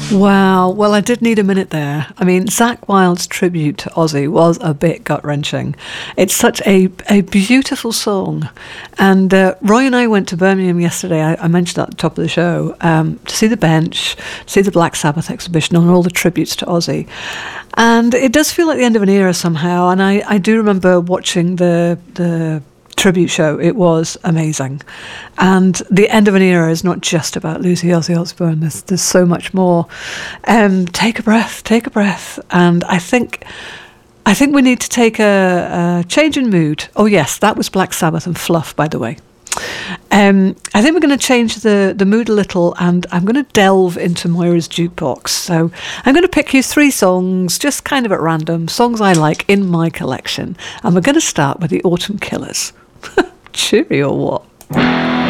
Wow. Well, I did need a minute there. I mean, Zakk Wylde's tribute to Ozzy was a bit gut-wrenching. It's such a beautiful song. And Roy and I went to Birmingham yesterday, I mentioned that at the top of the show, to see the bench, see the Black Sabbath exhibition and all the tributes to Ozzy. And it does feel like the end of an era somehow. And I do remember watching the tribute show. It was amazing. And the end of an era is not just about losing Ozzy Osbourne. There's so much more. Take a breath. And I think we need to take a change in mood. Oh yes, that was Black Sabbath and Fluff, by the way. I think we're going to change the mood a little, and I'm going to delve into Moira's Jukebox. So I'm going to pick you 3 songs, just kind of at random, songs I like in my collection. And we're going to start with the Autumn Killers. Cheery or what?